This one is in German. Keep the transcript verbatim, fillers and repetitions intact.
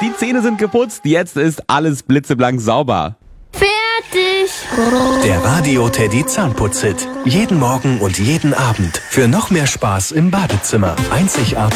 Die Zähne sind geputzt, jetzt ist alles blitzeblank sauber. Fertig! Der Radio Teddy Zahnputz-Hit. Jeden Morgen und jeden Abend. Für noch mehr Spaß im Badezimmer. Einzigartig.